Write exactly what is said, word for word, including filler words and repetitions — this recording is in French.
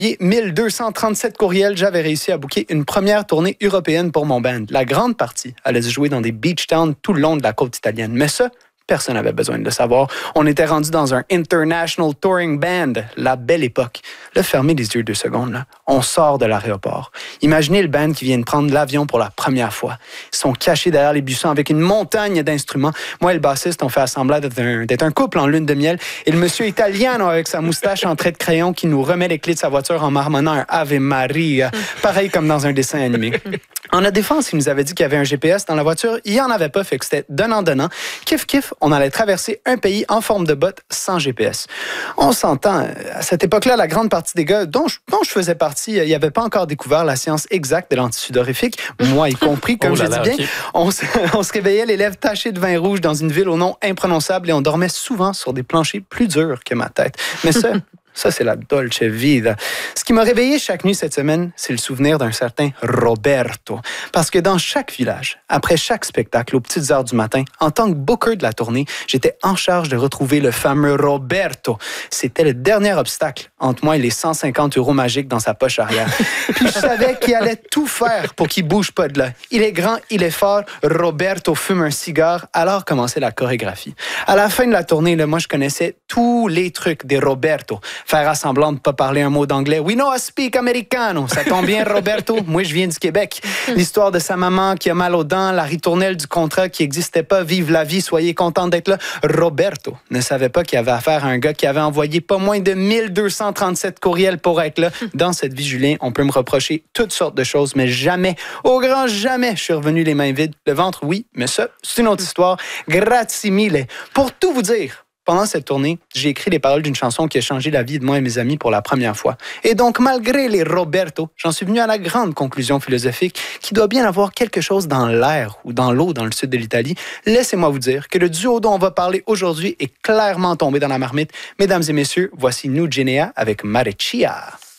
mille deux cent trente-sept courriels, j'avais réussi à booker une première tournée européenne pour mon band. La grande partie allait se jouer dans des beach towns tout le long de la côte italienne. Mais ça, personne n'avait besoin de le savoir. On était rendu dans un International Touring Band, la belle époque. Là, fermez les yeux deux secondes. Là. On sort de l'aéroport. Imaginez le band qui vient de prendre l'avion pour la première fois. Ils sont cachés derrière les buissons avec une montagne d'instruments. Moi et le bassiste, on fait semblant d'être un, d'être un couple en lune de miel. Et le monsieur italiano avec sa moustache en trait de crayon qui nous remet les clés de sa voiture en marmonnant un Ave Maria, pareil comme dans un dessin animé. En la défense, il nous avait dit qu'il y avait un G P S dans la voiture. Il n'y en avait pas, fait que c'était donnant-donnant. Kiff, kiff, on allait traverser un pays en forme de botte sans G P S. On s'entend, à cette époque-là, la grande partie des gars dont je, dont je faisais partie, ils n'avaient pas encore découvert la science exacte de l'antisudorifique, moi y compris, comme oh je dis bien. Okay. On, se, on se réveillait les lèvres tachées de vin rouge dans une ville au nom imprononçable et on dormait souvent sur des planchers plus durs que ma tête. Mais ça... Ça, c'est la dolce vita. Ce qui m'a réveillé chaque nuit cette semaine, c'est le souvenir d'un certain Roberto. Parce que dans chaque village, après chaque spectacle, aux petites heures du matin, en tant que booker de la tournée, j'étais en charge de retrouver le fameux Roberto. C'était le dernier obstacle entre moi et les cent cinquante euros magiques dans sa poche arrière. Puis je savais qu'il allait tout faire pour qu'il bouge pas de là. Il est grand, il est fort. Roberto fume un cigare. Alors commençait la chorégraphie. À la fin de la tournée, là, moi, je connaissais tous les trucs des Roberto. Faire à semblant de ne pas parler un mot d'anglais. We know I speak americano. Ça tombe bien, Roberto. Moi, je viens du Québec. L'histoire de sa maman qui a mal aux dents, la ritournelle du contrat qui n'existait pas. Vive la vie, soyez content d'être là. Roberto ne savait pas qu'il avait affaire à un gars qui avait envoyé pas moins de mille deux cent trente-sept courriels pour être là. Dans cette vie, Julien, on peut me reprocher toutes sortes de choses, mais jamais, au grand jamais, je suis revenu les mains vides. Le ventre, oui, mais ça, c'est une autre histoire. Grazie mille. Pour tout vous dire, pendant cette tournée, j'ai écrit les paroles d'une chanson qui a changé la vie de moi et mes amis pour la première fois. Et donc, malgré les Roberto, j'en suis venu à la grande conclusion philosophique qu'il doit bien avoir quelque chose dans l'air ou dans l'eau dans le sud de l'Italie. Laissez-moi vous dire que le duo dont on va parler aujourd'hui est clairement tombé dans la marmite. Mesdames et messieurs, voici Nugenea avec Mareccia.